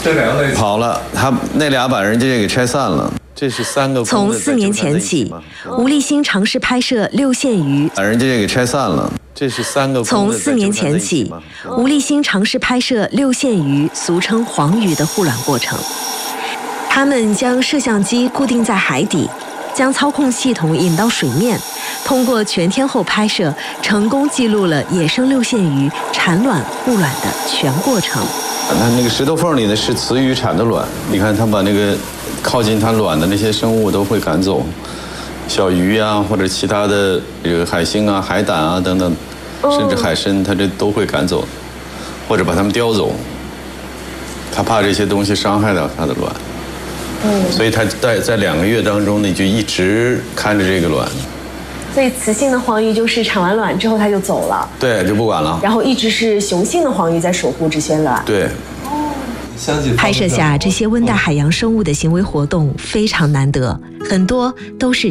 这两个跑了，他那俩把人家这给拆散了。这是3个。 从4年前起，吴立新尝试拍摄6线鱼， 把人家这给拆散了。这是3个。 从4年前起，吴立新尝试拍摄6线鱼，俗称黄鱼的护卵过程。他们将摄像机固定在海底，将操控系统引到水面，通过全天候拍摄，成功记录了野生6线鱼产卵护卵的全过程。 那个石头缝里呢是雌鱼产的卵，你看它把那个靠近它卵的那些生物都会赶走，小鱼啊或者其他的这个海星啊、海胆啊等等，甚至海参，它这都会赶走，或者把它们叼走。它怕这些东西伤害到它的卵。所以它在2个月当中呢，就一直看着这个卵。 所以雌性的黄鱼就是产完卵之后它就走了， 对，就不管了。 然后一直是雄性的黄鱼在守护这些卵。 对。 拍摄下这些温带海洋生物的行为活动非常难得，很多都是